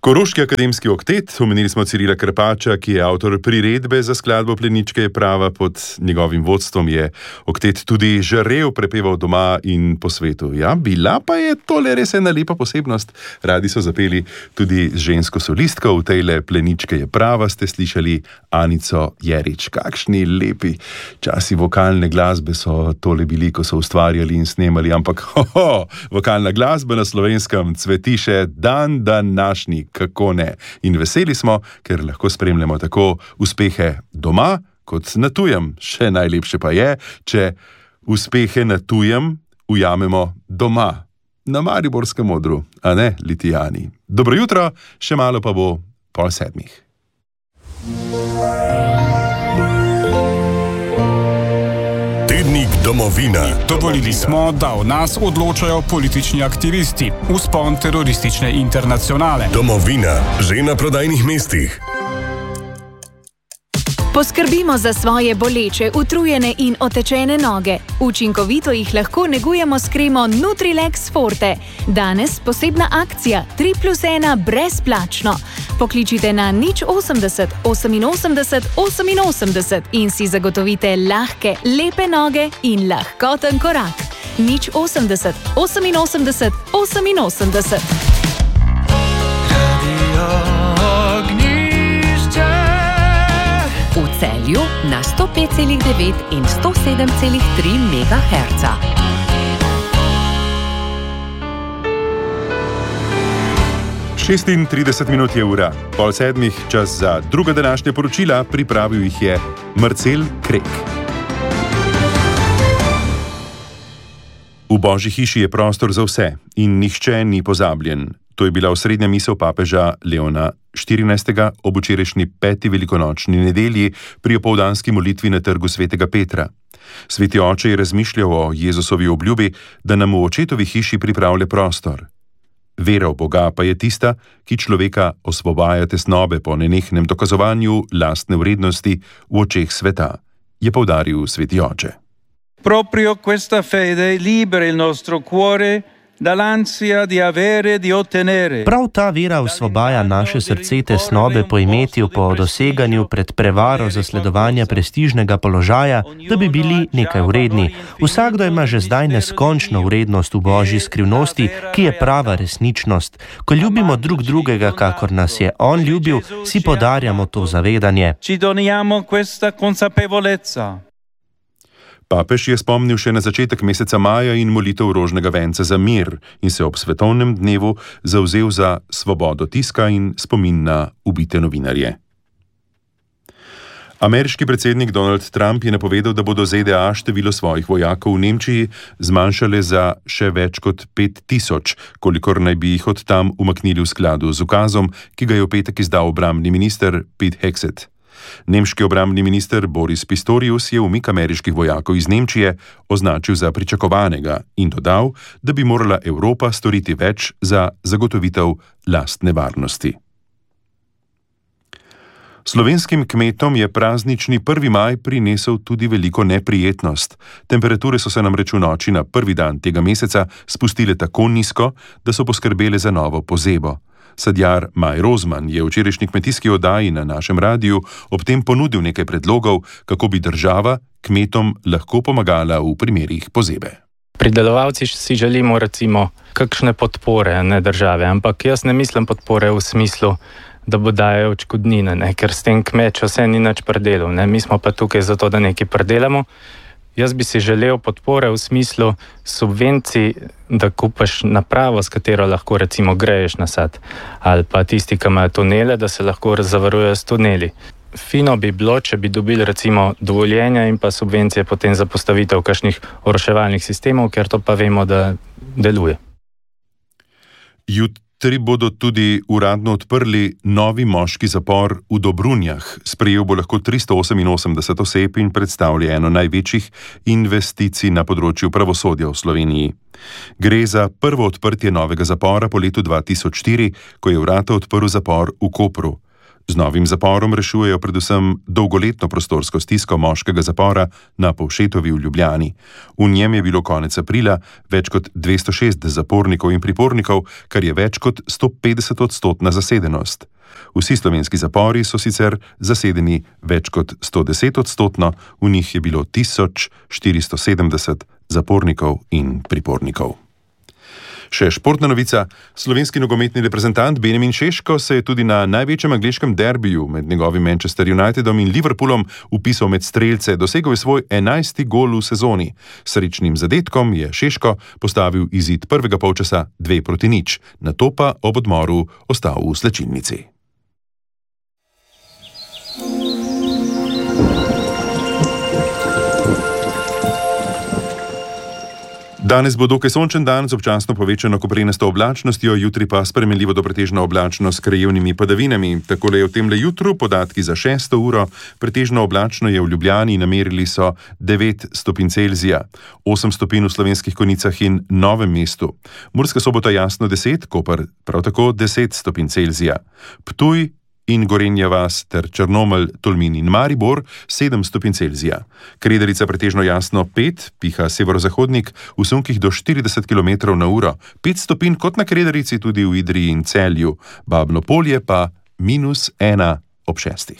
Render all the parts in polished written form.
Koroški akademski oktet, omenili smo Cirila Krpača, ki je avtor priredbe za skladbo Plenička je prava, pod njegovim vodstvom je oktet tudi žarel, prepeval doma in po svetu. Ja, bila pa je tole res ena lepa posebnost. Radi so zapeli tudi z žensko solistko, v tejle Plenička je prava ste slišali Anico Jerič. Kakšni lepi časi vokalne glasbe so tole bili, ko so ustvarjali in snemali, ampak vokalna glasba na Slovenskem cveti še dan današnji. Kako ne. In veseli smo, ker lahko spremljamo tako uspehe doma, kot na tujem. Še najlepše pa je, če uspehe na tujem ujamemo doma. Na Mariborskem odru, a ne, Litijani. Dobro jutro, še malo pa bo 6:30. Tednik Domovina. Dovolili smo, da o nas odločajo politični aktivisti, vzpon teroristične internacionale. Domovina, že na prodajnih mestih. Poskrbimo za svoje boleče, utrujene in otečene noge. Učinkovito jih lahko negujemo s kremo Nutrilex Forte. Danes posebna akcija 3+1 brezplačno. Pokličite na 080 88 88 in si zagotovite lahke, lepe noge in lahkoten korak. 080 88 88. V Celju na 105,9 in 107,3 MHz. Šestintrideset minut je ura. 6:30, čas za druga današnja poročila, pripravil jih je Marcel Krek. V Božji hiši je prostor za vse in nihče ni pozabljen. To je bila osrednja misel papeža Leona XIV. Ob včerajšnji 5. velikonočni nedelji pri opoldanski molitvi na trgu svetega Petra. Sveti oče je razmišljal o Jezusovi obljubi, da nam v očetovi hiši pripravlja prostor. Vera v Boga pa je tista, ki človeka osvobaja tesnobe po nenehnem dokazovanju lastne vrednosti v očeh sveta, je poudaril sveti oče. Proprio questa fede libera il nostro cuore dall'ansia di avere, di ottenere. Prav ta vera osvobaja naše srce tesnobe po imetju, po doseganju pred prevaro zasledovanja prestižnega položaja, da bi bili nekaj vredni. Vsakdo ima že zdaj neskončno vrednost v Božji skrivnosti, ki je prava resničnost. Ko ljubimo drug drugega, kakor nas je On ljubil, si podarjamo to zavedanje. Ci doniamo questa consapevolezza. Papež je spomnil še na začetek meseca maja in molitev rožnega venca za mir in se ob svetovnem dnevu zavzel za svobodo tiska in spomin na ubite novinarje. Ameriški predsednik Donald Trump je napovedal, da bodo ZDA število svojih vojakov v Nemčiji zmanjšale za še več kot 5,000, kolikor naj bi jih od tam umaknili v skladu z ukazom, ki ga je v petek izdal obrambni minister Pete Hegseth. Nemški obrambni minister Boris Pistorius je umik ameriških vojakov iz Nemčije označil za pričakovanega in dodal, da bi morala Evropa storiti več za zagotovitev lastne varnosti. Slovenskim kmetom je praznični 1. maj prinesel tudi veliko neprijetnost. Temperature so se namreč v noči na prvi dan tega meseca spustile tako nizko, da so poskrbele za novo pozebo. Sadjar Maj Rozman je v včerajšnji kmetijski oddaji na našem radiju ob tem ponudil nekaj predlogov, kako bi država kmetom lahko pomagala v primerih pozebe. Pridelovalci si želimo recimo kakšne podpore, ne države, ampak jaz ne mislim podpore v smislu, da bo dajo odškodnine, ker s tem kmet vse ni nič predelal. Mi smo pa tukaj zato, da nekaj predelamo. Jaz bi si želel podpore v smislu subvencij, da kupaš napravo, s katero lahko recimo greješ nasad, ali pa tisti, ki imajo tunele, da se lahko zavarujejo s tuneli. Fino bi bilo, če bi dobili recimo dovoljenja in pa subvencije potem za postavitev kakšnih oroševalnih sistemov, ker to pa vemo, da deluje. Jutri bodo tudi uradno odprli novi moški zapor v Dobrunjah. Sprejel bo lahko 388 oseb in predstavlja eno največjih investicij na področju pravosodja v Sloveniji. Gre za prvo odprtje novega zapora po letu 2004, ko je vrata odprl zapor v Kopru. Z novim zaporom rešujejo predvsem dolgoletno prostorsko stisko moškega zapora na Povšetovi v Ljubljani. V njem je bilo konec aprila več kot 206 zapornikov in pripornikov, kar je več kot 150% zasedenost. Vsi slovenski zapori so sicer zasedeni več kot 110%, v njih je bilo 1470 zapornikov in pripornikov. Še športna novica. Slovenski nogometni reprezentant Benjamin Šeško se je tudi na največjem angleškem derbiju med njegovim Manchester Unitedom in Liverpoolom vpisal med strelce, dosegel je svoj 11. gol v sezoni. S srečnim zadetkom je Šeško postavil izid prvega polčasa 2-0, nato pa ob odmoru ostal v slačilnici. Danes bo dokaj sončen dan z občasno povečano koprenasto oblačnostjo, jutri pa spremenljivo do pretežno oblačno s krajevnimi padavinami. Takole je v temle jutru, podatki za 6. uro. Pretežno oblačno je v Ljubljani, namerili so 9 stopinj Celzija, 8 stopinj v Slovenskih Konjicah in Novem mestu. Murska Sobota jasno 10, Koper prav tako 10 stopinj Celzija. Ptuj in Gorenja vas ter Črnomelj, Tolmin in Maribor 7 stopinj Celzija. Kredarica pretežno jasno 5, piha severozahodnik v sunkih do 40 km/h, 5 stopinj kot na Kredarici tudi v Idriji in Celju, Babno Polje pa -1 ob 6.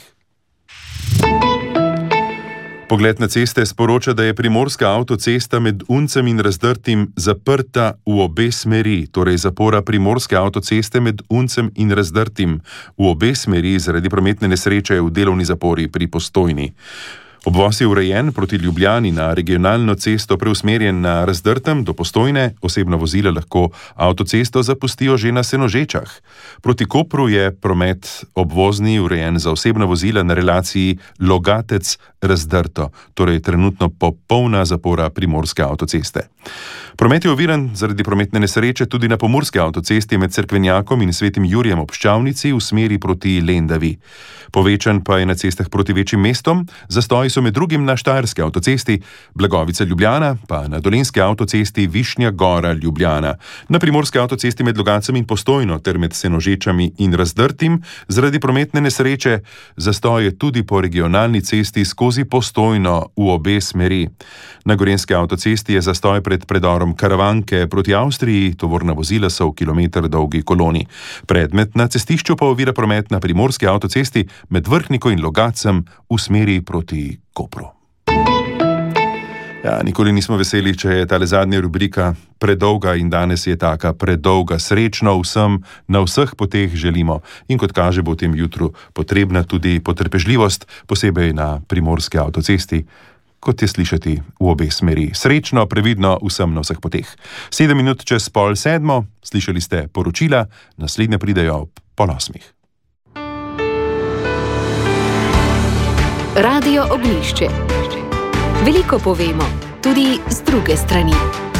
Pogled na ceste sporoča, da je primorska avtocesta med Uncem in Razdrtim zaprta v obe smeri, torej zapora primorske avtoceste med Uncem in Razdrtim v obe smeri zaradi prometne nesreče v delovni zapori pri Postojni. Obvoz je urejen proti Ljubljani na regionalno cesto preusmerjen na Razdrtem do Postojne, osebna vozila lahko avtocesto zapustijo že na Senožečah. Proti Kopru je promet obvozni urejen za osebna vozila na relaciji Logatec-Razdrto, torej trenutno popolna zapora primorske avtoceste. Promet je oviran zaradi prometne nesreče tudi na pomurski avtocesti med Cerkvenjakom in Svetim Jurjem ob Ščavnici v smeri proti Lendavi. Povečan pa je na cestah proti večjim mestom, zastoji so med drugim na Štajerski avtocesti, Blagovica Ljubljana, pa na Dolenjski avtocesti Višnja Gora Ljubljana, na primorski avtocesti med Logatcem in Postojno ter med Senožečami in Razdrtim zaradi prometne nesreče, zastoj je tudi po regionalni cesti skozi Postojno v obe smeri. Na Gorenjski avtocesti je zastoj pred predorom Karavanke proti Avstriji, tovorna vozila so v kilometer dolgi koloni. Predmet na cestišču pa ovira promet na primorski avtocesti med Vrhniko in Logatcem v smeri proti Kopru. Ja, nikoli nismo veseli, če je tale zadnja rubrika predolga in danes je taka predolga. Srečno vsem na vseh poteh želimo in kot kaže bo v tem jutru potrebna tudi potrpežljivost, posebej na primorski avtocesti, kot je slišati v obe smeri. Srečno, previdno vsem na vseh poteh. 7 minut čez 6:30, slišali ste poročila, naslednje pridejo ob 7:30. Radio Oglišče. Veliko povemo, tudi z druge strani.